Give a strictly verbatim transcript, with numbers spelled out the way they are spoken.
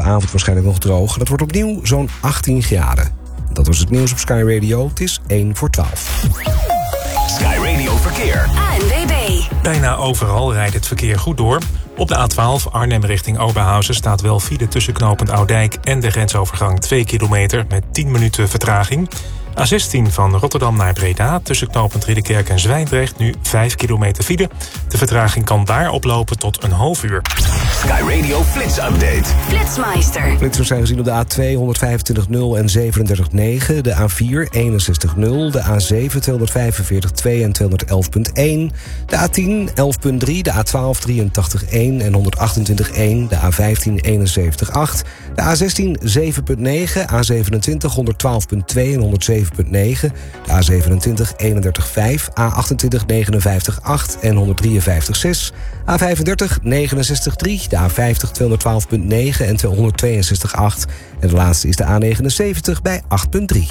avond waarschijnlijk nog droog. Dat wordt opnieuw zo'n achttien graden. Dat was het nieuws op Sky Radio. Het is één voor twaalf. Sky Radio Verkeer. A N W B. Bijna overal rijdt het verkeer goed door. Op de A twaalf Arnhem richting Oberhausen staat wel file tussen knooppunt Oudijk en de grensovergang twee kilometer met tien minuten vertraging. A zestien van Rotterdam naar Breda tussen knooppunt Ridderkerk en Zwijndrecht nu vijf kilometer file. De vertraging kan daar oplopen tot een half uur. Sky Radio Flits Update. Flitsmeister. Flitsers zijn gezien op de A twee honderdvijfentwintig nul en zevenendertig negen, de A vier eenenzestig nul, de A zeven tweehonderdvijfenveertig twee en tweehonderdelf komma één, de A tien elf komma drie, de A twaalf drieëntachtig één en honderdachtentwintig één, de A vijftien eenenzeventig acht, de A zestien zeven komma negen, A zevenentwintig honderdtwaalf komma twee en honderdzeven komma negen, de A zevenentwintig eenendertig vijf, A achtentwintig negenenvijftig acht en honderddrieënvijftig zes, A vijfendertig negenenzestig drie, de A vijftig tweehonderdtwaalf komma negen en honderdtweeënzestig acht. En de laatste is de A negenenzeventig bij acht komma drie.